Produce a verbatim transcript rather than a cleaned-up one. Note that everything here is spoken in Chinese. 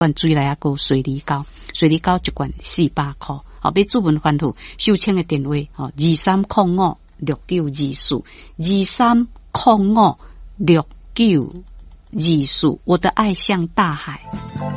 罐水来啊，个水梨膏，水梨膏一罐四百块。好，要主文翻图收请的电话，哦，二三零五六九二四，二三零五六九二四。我的爱像大海。